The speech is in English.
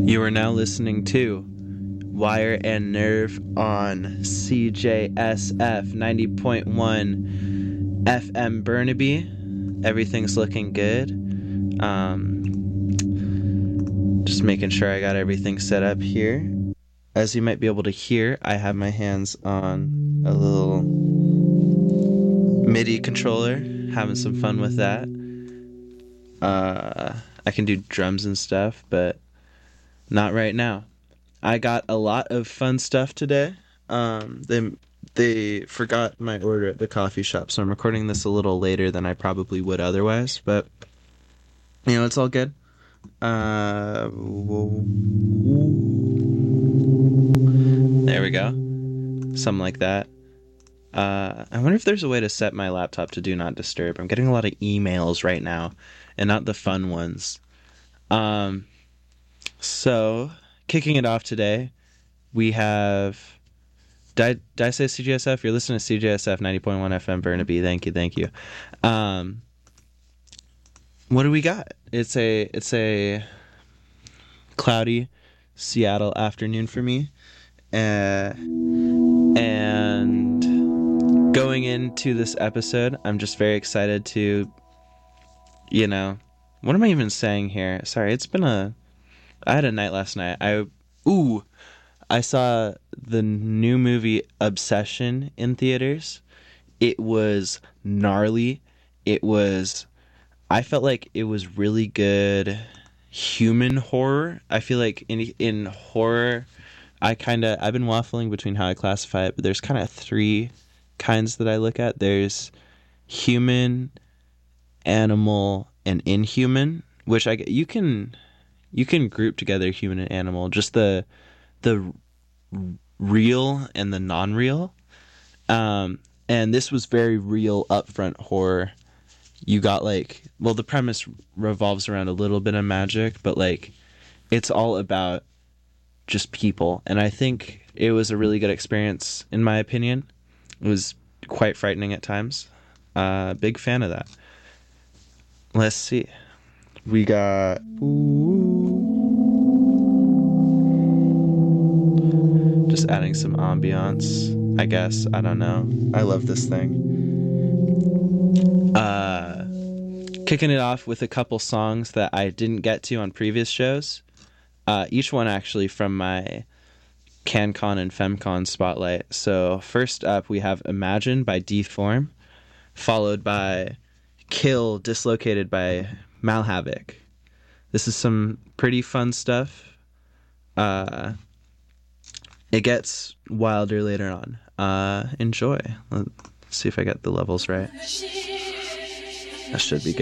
You are now listening to Wire and Nerve on CJSF 90.1 FM Burnaby. Everything's looking good. Just making sure I got everything set up here. As you might be able to hear, I have my hands on a little MIDI controller, having some fun with that. I can do drums and stuff, but not right now. I got a lot of fun stuff today. They forgot my order at the coffee shop, so I'm recording this a little later than I probably would otherwise, but you know, it's all good. There we go. Something like that. I wonder if there's a way to set my laptop to do not disturb. I'm getting a lot of emails right now, and not the fun ones. So, kicking it off today, we have... Did I say CJSF? You're listening to CJSF 90.1 FM Burnaby. Thank you. What do we got? It's a cloudy Seattle afternoon for me. And going into this episode, I'm just very excited to, what am I even saying here? Sorry, I had a night last night. I saw the new movie Obsession in theaters. It was gnarly. I felt like it was really good human horror. I feel like in horror, I've been waffling between how I classify it, but there's kind of three kinds that I look at. There's human, animal, and inhuman, which you can group together human and animal, just the real and the non-real. And this was very real upfront horror. You got the premise revolves around a little bit of magic, but it's all about just people. And I think it was a really good experience, in my opinion. It was quite frightening at times. Big fan of that. Let's see. We got... Just adding some ambiance, I guess. I don't know. I love this thing. Kicking it off with a couple songs that I didn't get to on previous shows. Each one actually from my CanCon and FemCon spotlight. So first up, we have Imagine by Deform, followed by Kill Dislocated by Malhavoc. This is some pretty fun stuff. It gets wilder later on. Enjoy. Let's see if I got the levels right. That should be good.